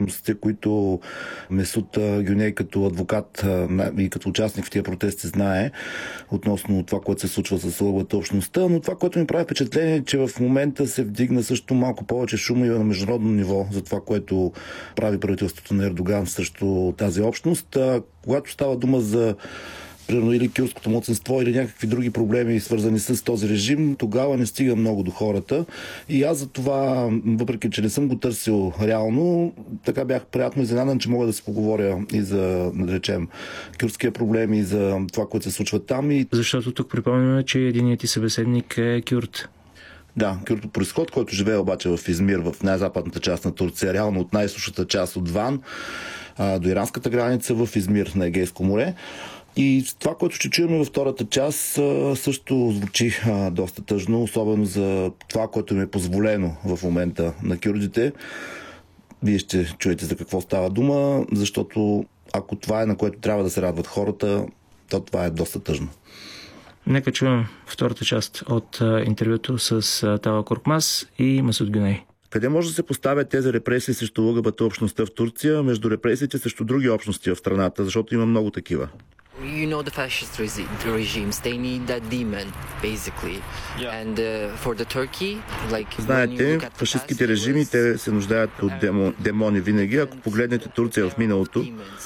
подробностите, които Месут Гюней като адвокат и като участник в тия протести знае относно това, което се случва с лъвата общността, но това, което ми прави впечатление е, че в момента се вдигна също малко повече шума и на международно ниво за това, което прави правителството на Ердоган срещу тази общност. Когато става дума за примерно или кюрдското младсинство, или някакви други проблеми, свързани с този режим, тогава не стига много до хората. И аз за това, въпреки че не съм го търсил реално, така бях приятно изненадан, че мога да се поговоря и за, да речем, кюрдския проблем и за това, което се случва там. Защото тук припомняме, че единият ти събеседник е кюрд. Да, кюрдо произход, който живее обаче в Измир, в най-западната част на Турция, реално от най-източната част от Ван до иранската граница в Измир на Егейско море. И това, което ще чуем във втората част, също звучи доста тъжно, особено за това, което им е позволено в момента на кюрдите. Вие ще чуете за какво става дума, защото ако това е, на което трябва да се радват хората, то това е доста тъжно. Нека чуем втората част от интервюто с Тала Коркмаз и Месут Гюней. Къде може да се поставят тези репресии срещу ЛГБТ общността в Турция, между репресиите срещу други общности в страната, защото има много такива? You know the fascist regimes, they need that demon, basically. Yeah. And for the Turkey, like... Знаете, фашистките режими, те се нуждаят от демони винаги. Ако погледнете Турция в миналото,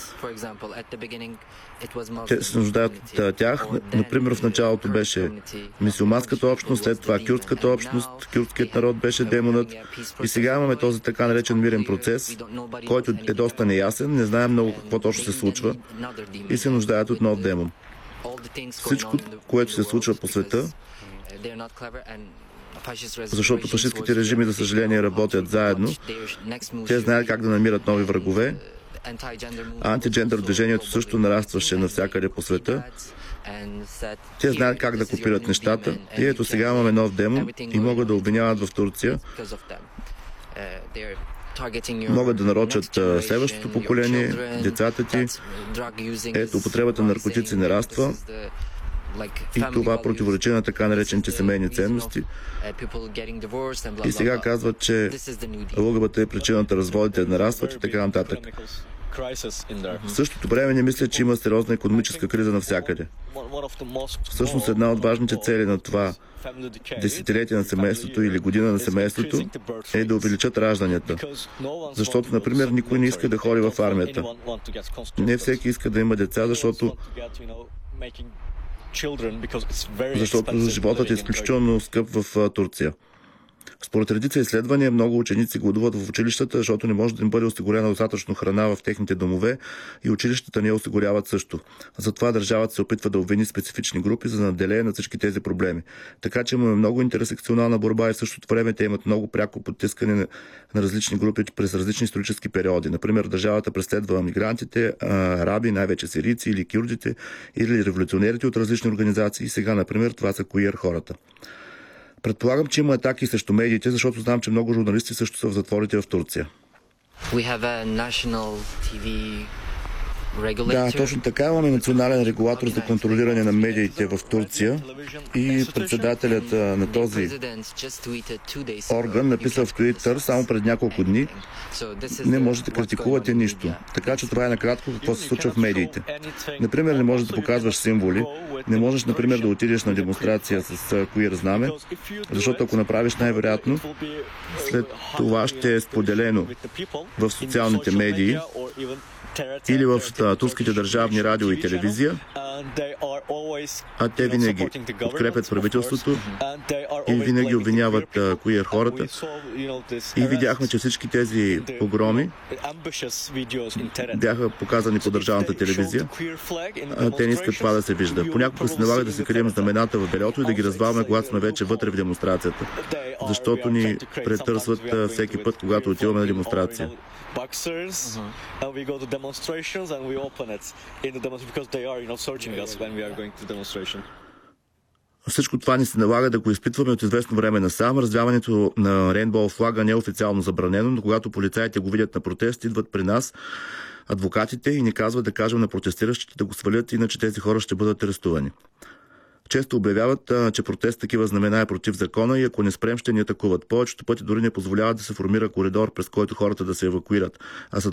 те се нуждаят от тях. Например, в началото беше мюсюлманската общност, след това кюрдската общност, кюрдският народ беше демонът. И сега имаме този така наречен мирен процес, който е доста неясен, не знаем много какво точно се случва и се нуждаят от нов демон. Всичко, което се случва по света, защото фашистките режими, за съжаление, работят заедно, те знаят как да намират нови врагове. Антиджендър движението също нарастваше навсякъде по света. Те знаят как да копират нещата. И ето сега имаме нов демон и могат да обвиняват в Турция. Могат да нарочат следващото поколение, децата ти. Ето, употребата на наркотици нараства. И това противоречи на така наречените семейни ценности. И сега казват, че ЛГБТ е причината разводите да нарастват и така нататък. В същото време не мисля, че има сериозна икономическа криза навсякъде. Всъщност една от важните цели на това десетилетие на семейството или година на семейството е да увеличат ражданията. Защото, например, никой не иска да ходи в армията. Не всеки иска да има деца, защото животът е изключително скъп в Турция. Според редица изследвания, много ученици гладуват в училищата, защото не може да им бъде осигурена достатъчно храна в техните домове и училищата не осигуряват също. Затова държавата се опитва да обвини специфични групи, за да наделее на всички тези проблеми. Така че имаме много интерсекционална борба и в същото време те имат много пряко потискане на различни групи през различни исторически периоди. Например, държавата преследва мигрантите, араби, най-вече сирийци или кюрдите, или революционерите от различни организации. Сега, например, това са queer хората. Предполагам, че има атаки срещу медиите, защото знам, че много журналисти също са в затворите в Турция. Да, точно така. Имаме национален регулатор за контролиране на медиите в Турция и председателят на този орган написал в Twitter само пред няколко дни: не можете да критикувате нищо. Така че това е накратко какво се случва в медиите. Например, не можеш да показваш символи, не можеш, например, да отидеш на демонстрация с queer знаме, защото ако направиш, най-вероятно след това ще е споделено в социалните медии или в турските държавни радио и телевизия, а те винаги подкрепят правителството и винаги обвиняват queer хората. И видяхме, че всички тези погроми бяха показани по държавната телевизия, а те не искат това да се вижда. Понякога се налага да се крием знамената в белето и да ги развалваме, когато сме вече вътре в демонстрацията, защото ни претърсват всеки път, когато отиваме на демонстрация. And we go to demonstrations and we open it in the demonstration because they are, searching us when we are going to demonstration. Всичко това ни се налага да го изпитваме от известно време насам. Развяването на Рейнбоу флага не е официално забранено, но когато полицаите го видят на протест, идват при нас адвокатите и ни казват да кажем на протестиращите да го свалят, иначе тези хора ще бъдат арестувани. Често обявяват, че протест такива знамена е против закона и ако не спрем, ще ни атакуват. Повечето пъти дори не позволяват да се формира коридор, през който хората да се евакуират. А